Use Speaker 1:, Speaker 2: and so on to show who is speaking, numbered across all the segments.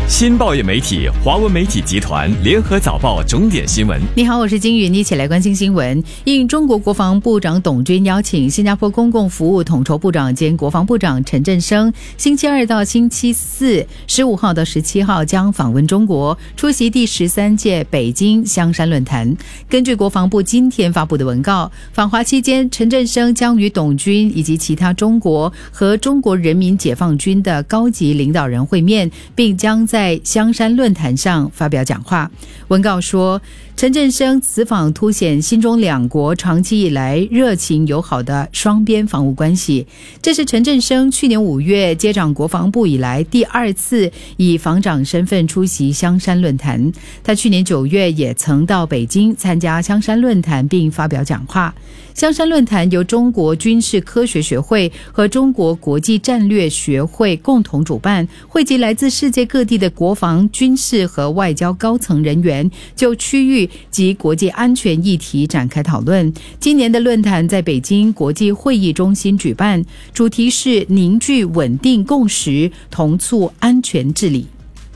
Speaker 1: 新报业媒体华文媒体集团联合早报重点新闻。
Speaker 2: 你好，我是金云，一起来关心新闻。应中国国防部长董军邀请，新加坡公共服务统筹部长兼国防部长陈振声星期二到星期四15号到17号将访问中国，出席第13届北京香山论坛。根据国防部今天发布的文告，访华期间，陈振声将与董军以及其他中国和中国人民解放军的高级领导人会面，并将在香山论坛上发表讲话。文告说，陈振声此访凸显新中两国长期以来热情友好的双边防务关系。这是陈振声去年5月接掌国防部以来第2次以防长身份出席香山论坛。他去年9月也曾到北京参加香山论坛并发表讲话。香山论坛由中国军事科学学会和中国国际战略学会共同主办，汇集来自世界各地的国防、军事和外交高层人员，就区域及国际安全议题展开讨论。今年的论坛在北京国际会议中心举办，主题是凝聚稳定共识，同促安全治理。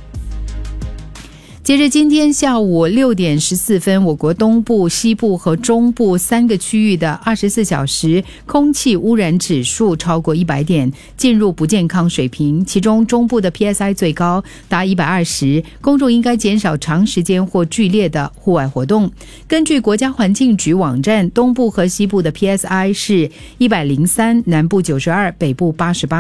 Speaker 2: 截至今天下午6点14分，我国东部、西部和中部3个区域的24小时空气污染指数超过100点，进入不健康水平。其中中部的 PSI 最高达120，公众应该减少长时间或剧烈的户外活动。根据国家环境局网站，东部和西部的 PSI 是103，南部92，北部88。